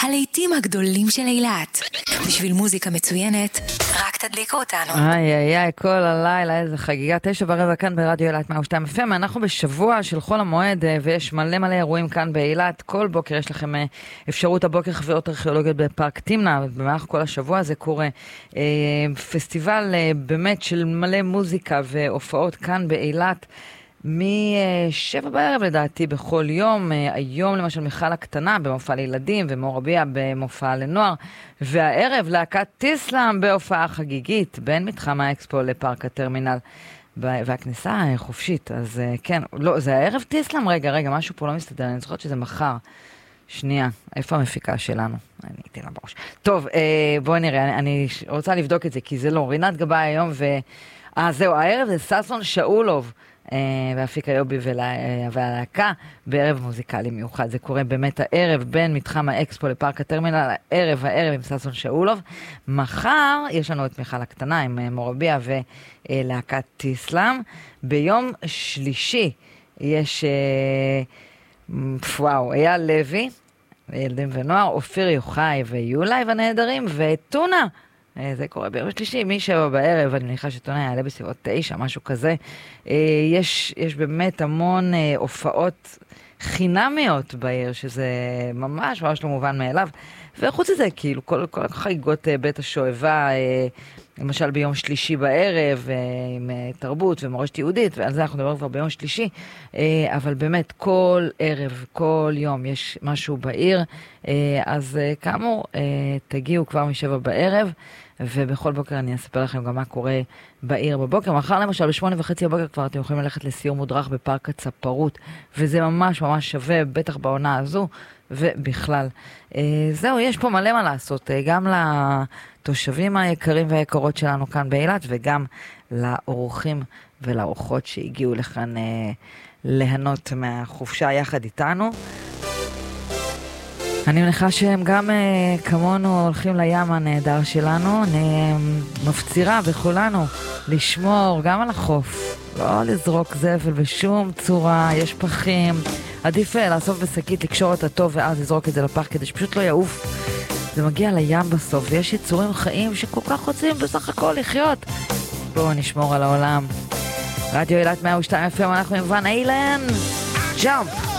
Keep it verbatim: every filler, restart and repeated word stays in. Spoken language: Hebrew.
הלהיטים הגדולים של אילת. בשביל מוזיקה מצוינת, רק תדליקו אותנו. איי איי איי, כל הלילה, איזה חגיגה. תשע ברבע כאן ברדיו אילת מאה ושתיים אף אם. אנחנו בשבוע של חול המועד, ויש מלא מלא אירועים כאן באילת. כל בוקר יש לכם אפשרות הבוקר חוויות ארכיאולוגיות בפארק תמנע. במהלך כל השבוע זה קורה. פסטיבל באמת של מלא מוזיקה והופעות כאן באילת. משבע בערב לדעתי בכל יום, היום למשל מיכל הקטנה במופע לילדים ומור רביע במופע לנוער, והערב להקת טיסלאם בהופעה חגיגית בין מתחם האקספו לפארק הטרמינל, והכניסה חופשית. אז כן, לא, זה הערב טיסלאם. רגע, רגע, משהו פה לא מסתדר, אני זוכרת שזה מחר. שנייה, איפה המפיקה שלנו? אני הייתי לה בראש. טוב, בואו נראה, אני, אני רוצה לבדוק את זה, כי זה לא, רינת גבאי היום, ו... אה, זהו, הערב זה ששון שאולוב, ואפיק היובי והלהקה בערב מוזיקלי מיוחד. זה קורה באמת הערב בין מתחם האקספו לפארק הטרמינל, הערב הערב עם ששון שאולוב. מחר יש לנו את מיכל הקטנה עם מור רביע ולהקת טיסלאם. ביום שלישי יש וואו, אייל לוי, ילדים ונוער, אופיר יוחאי ויולי ונהדרים, וטונה. זה קורה ביום שלישי, משבע בערב, אני מניחה שטונה יעלה בסביבות תשע, משהו כזה. יש, יש באמת המון הופעות חינמיות בעיר, שזה ממש ממש לא מובן מאליו. וחוץ לזה, כאילו, כל, כל החגיגות בית השואבה, למשל ביום שלישי בערב, עם תרבות ומורשת יהודית, ועל זה אנחנו נדבר כבר ביום שלישי, אבל באמת כל ערב, כל יום יש משהו בעיר, אז כאמור, תגיעו כבר משבע בערב, ובכל בוקר אני אספר לכם גם מה קורה בעיר בבוקר. מחר למשל בשמונה וחצי בבוקר כבר אתם יכולים ללכת לסיור מודרך בפארק הצפרות, וזה ממש ממש שווה, בטח בעונה הזו, ובכלל. זהו, יש פה מלא מה לעשות, גם לתושבים היקרים והיקרות שלנו כאן באילת, וגם לאורחים ולאורחות שהגיעו לכאן ליהנות מהחופשה יחד איתנו. אני מניחה שהם גם uh, כמונו הולכים לים הנהדר שלנו. אני um, מפצירה בכולנו לשמור גם על החוף, לא לזרוק זבל בשום צורה, יש פחים, עדיף לאסוף בשקית, לקשור אותה טוב ואז לזרוק את זה לפח כדי שפשוט לא יעוף. זה מגיע לים בסוף, ויש יצורים חיים שכל כך רוצים בסך הכל לחיות. בואו נשמור על העולם. רדיו אילת מאה ושתיים אף אם, אנחנו עם ון איילן, ג'אמפ.